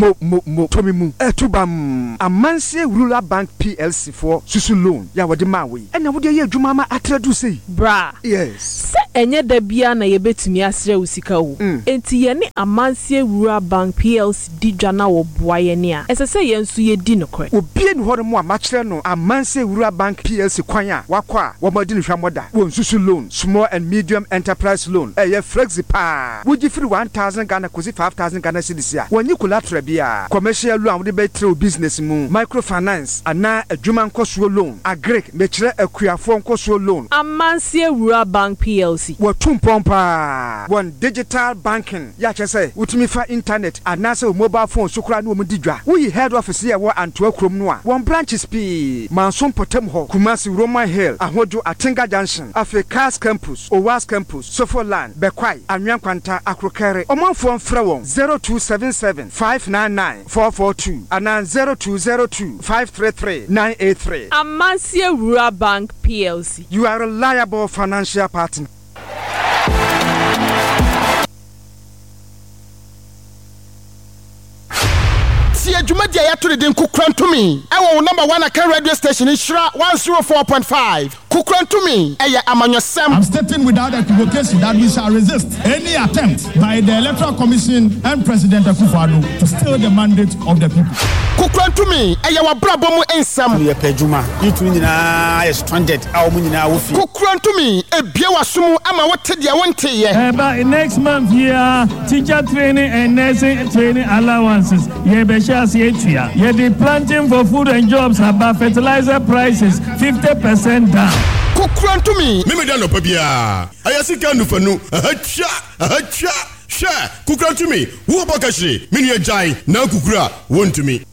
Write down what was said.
Tommy Mu Etubam Amansie Rural Bank PLC for Susu loan ya wode mawe ena wode ye adwuma ma atradu sei bra yes se enye da bia na ye betumi asre usika wo enti ye ne Amansie Rural Bank PLC di dwana wo boa ye ne a esese ye nso ye di nokore obie ni hore mo a machire no Amansie Rural Bank PLC kwan a wakwa wo madi ni hwamoda wo Susu loan small and medium enterprise loan eye flexi pa wogi free 1000 Ghana kosi 5000 Ghana cedis a wonyi collateral bia commercial loan wode betre business mu microfinance ana adwuma nkoso loan agric mechire akuafo nkoso loan Amansie Rural Bank PLC watum pompa one digital banking ya chese utumi fa internet ana se mobile phone sukura na omudidwa we head office ya wo Antoa krom no a one branches p Manson Potem ho Kumasi Roman Hill Ahojo Atinga Junction Africa's campus Owas campus Sofoland Bekwai Anwankwanta Akrokere omanfo mfra won 0277 599 442 ana 0202 533 983 Amansie Rural Bank PLC. You are a reliable financial partner. See a Jumadia Yaturi din Kukran to me. I will number 1 Accra radio station in Shra 104.5. Kukran to me. I'm stating without equivocation that we shall resist any attempt by the Electoral Commission and President Akufo-Addo to steal the mandate of the people. Kukran to me. Ayawa brabomu ensam. We pejuma. You nyina is stranded. Awu nyina wofi. Kukran to me. Ebiewa sumu ama wote dia wonte ye. But next month here, teacher training and nursing training allowances. Yet the planting for food and jobs about fertilizer prices 50% down. Kukran to me. Mimi dano pabia. Ayasika nufanu. Acha. Share. Kukran to me. Who bakashi? Mini jai. Na kukura. Won to me.